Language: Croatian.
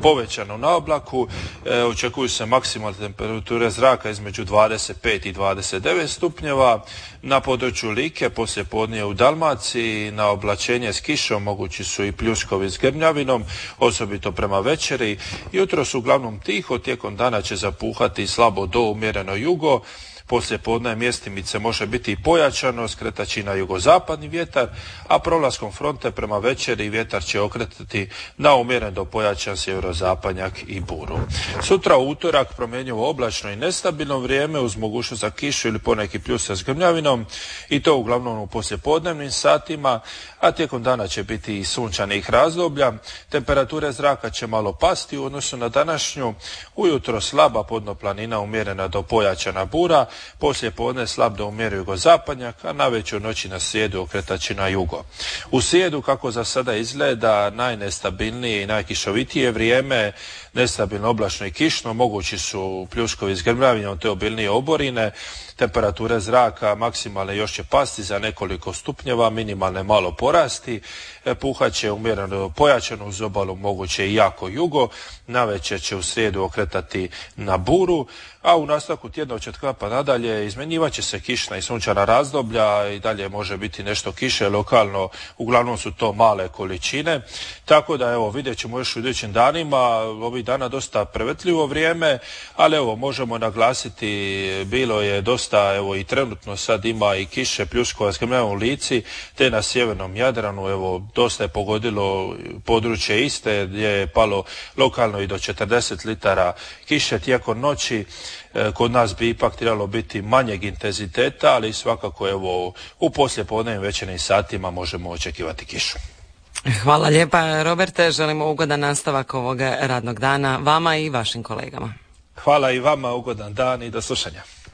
povećano na oblaku. Očekuju se maksimalne temperature zraka između 25 i 29 stupnjeva. Na području Like poslijepodne u Dalmaciji na oblačenje s kišom mogući su i pljuskovi s grmljavinom, osobito prema večeri. Jutros uglavnom tiho, tijekom dana će zapuhati slabo do umjereno jugo. Poslijepodne mjestimice može biti i pojačano, skretaći na jugozapadni vjetar, a prolaskom fronte prema večeri vjetar će okretati na umjeren do pojačan sjeverozapadnjak i buru. Sutra u utorak promjenjivo oblačno i nestabilno vrijeme uz mogućnost za kišu ili poneki pljusak s grmljavinom i to uglavnom u poslijepodnevnim satima, a tijekom dana će biti i sunčanih razdoblja. Temperature zraka će malo pasti u odnosu na današnju. Ujutro slaba podnoplanina umjerena do pojačana bura, poslijepodne slab do umjeren jugozapadnjak, a navečer noći na srijedu okretači na jugo. U srijedu, kako za sada izgleda, najnestabilnije i najkišovitije vrijeme, nestabilno oblačno i kišno, mogući su pljuskovi s grmljavinom te obilnije oborine. Temperature zraka maksimalne još će pasti za nekoliko stupnjeva, minimalne malo porasti. Puhat će umjereno pojačano uz obalu, moguće i jako jugo. Navečer će u srijedu okretati na buru, a u nastavku tjedna od četvrtka pa nadalje izmjenjivat će se kišna i sunčana razdoblja i dalje može biti nešto kiše lokalno, uglavnom su to male količine. Tako da evo, vidjet ćemo još u idućim danima, ovih dana dosta prevetljivo vrijeme, ali evo možemo naglasiti, bilo je dosta, evo i trenutno sad ima i kiše, pljuskova s grmljavinom u Lici, te na sjevernom Jadranu, evo dosta je pogodilo područje Istre gdje je palo lokalno i do 40 litara kiše tijekom noći. Kod nas bi ipak trebalo biti manjeg intenziteta, ali svakako evo u poslijepodnevnim večernjim satima možemo očekivati kišu. Hvala lijepa, Roberte, želimo ugodan nastavak ovog radnog dana vama i vašim kolegama. Hvala i vama, ugodan dan i do slušanja.